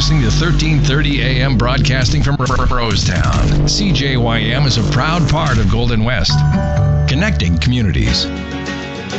listening to 1330 AM broadcasting from Rosetown. CJYM is a proud part of Golden West, connecting communities.